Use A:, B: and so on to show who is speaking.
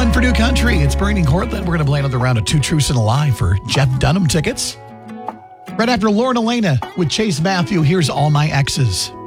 A: 1 for New Country. It's Brady and Cortland. We're going to play another round of Two Truths and a Lie for Jeff Dunham tickets. Right after Lauren Elena with Chase Matthew, here's All My Exes.